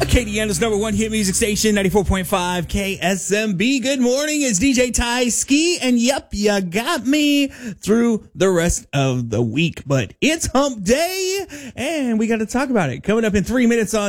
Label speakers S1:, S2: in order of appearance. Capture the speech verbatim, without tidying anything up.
S1: Acadiana's number one hit music station, ninety-four point five K S M B. Good morning. It's D J Ty Ski, and yep, you got me through the rest of the week. But it's hump day, and we got to talk about it. Coming up in three minutes on